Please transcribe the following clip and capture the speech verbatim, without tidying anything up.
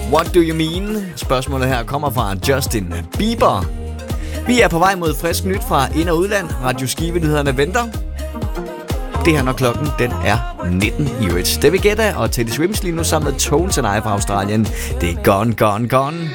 What do you mean? Spørgsmålet her kommer fra Justin Bieber. Vi er på vej mod frisk nyt fra ind- og udland. Radio Skive-nyhederne venter. Det her, når klokken den er nitten i øvrigt. David Guetta og Teddy Swims lige nu sammen med Tones and I fra Australien. Det er Gone, Gone, Gone.